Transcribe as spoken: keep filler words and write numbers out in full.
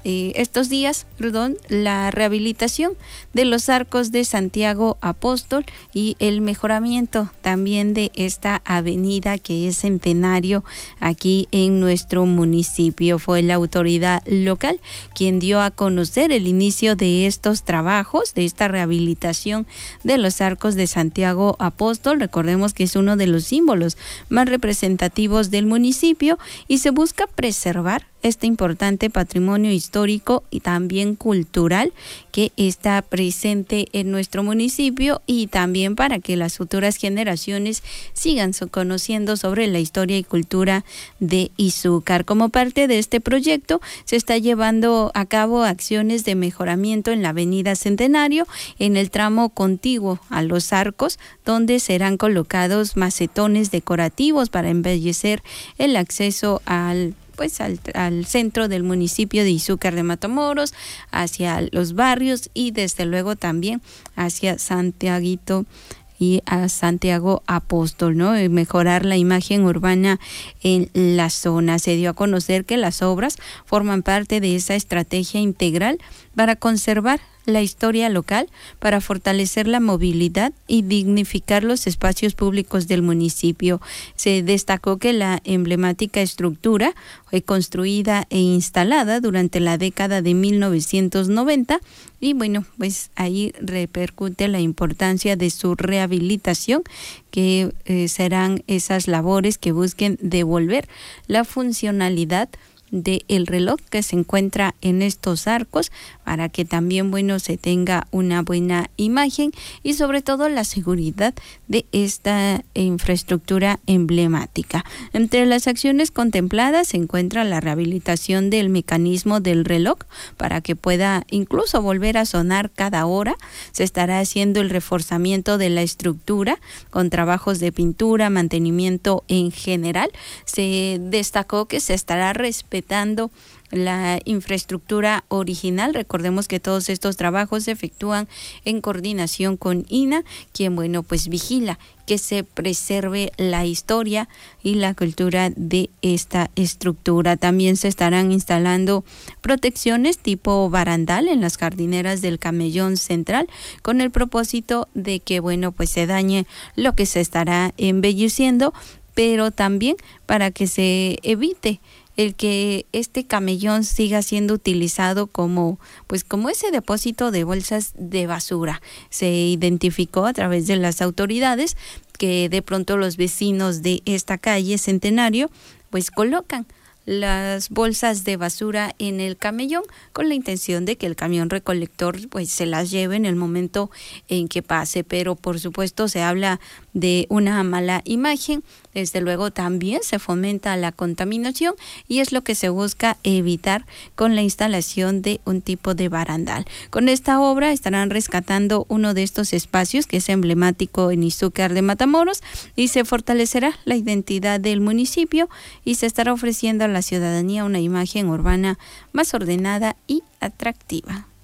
eh, estos días, perdón, la rehabilitación de los arcos de Santiago Apóstol y el mejoramiento también de esta avenida que es centenario aquí en nuestro municipio. Fue la autoridad local quien dio a conocer el inicio de estos trabajos, de esta rehabilitación de los arcos de Santiago Apóstol. Recordemos que es uno de los símbolos más representativos del municipio y se busca preservar este importante patrimonio histórico y también cultural que está presente en nuestro municipio, y también para que las futuras generaciones sigan conociendo sobre la historia y cultura de Izúcar. Como parte de este proyecto se está llevando a cabo acciones de mejoramiento en la avenida Centenario, en el tramo contiguo a los arcos, donde serán colocados macetones decorativos para embellecer el acceso al pues al, al centro del municipio de Izúcar de Matamoros, hacia los barrios y desde luego también hacia Santiaguito y a Santiago Apóstol, ¿no? Y mejorar la imagen urbana en la zona. Se dio a conocer que las obras forman parte de esa estrategia integral para conservar la historia local, para fortalecer la movilidad y dignificar los espacios públicos del municipio. Se destacó que la emblemática estructura fue construida e instalada durante la década de mil novecientos noventa y bueno, pues ahí repercute la importancia de su rehabilitación, que eh, serán esas labores que busquen devolver la funcionalidad del reloj que se encuentra en estos arcos, para que también bueno se tenga una buena imagen y sobre todo la seguridad de esta infraestructura emblemática. Entre las acciones contempladas se encuentra la rehabilitación del mecanismo del reloj para que pueda incluso volver a sonar cada hora. Se estará haciendo el reforzamiento de la estructura con trabajos de pintura, mantenimiento en general. Se destacó que se estará respetando la infraestructura original. Recordemos que todos estos trabajos se efectúan en coordinación con I N A, quien bueno pues vigila que se preserve la historia y la cultura de esta estructura. También se estarán instalando protecciones tipo barandal en las jardineras del camellón central, con el propósito de que bueno pues se dañe lo que se estará embelleciendo, pero también para que se evite el que este camellón siga siendo utilizado como pues como ese depósito de bolsas de basura. Se identificó a través de las autoridades que de pronto los vecinos de esta calle Centenario pues colocan las bolsas de basura en el camellón con la intención de que el camión recolector pues se las lleve en el momento en que pase, pero por supuesto se habla de una mala imagen. Desde luego también se fomenta la contaminación y es lo que se busca evitar con la instalación de un tipo de barandal. Con esta obra estarán rescatando uno de estos espacios que es emblemático en Izúcar de Matamoros y se fortalecerá la identidad del municipio y se estará ofreciendo a la ciudadanía una imagen urbana más ordenada y atractiva.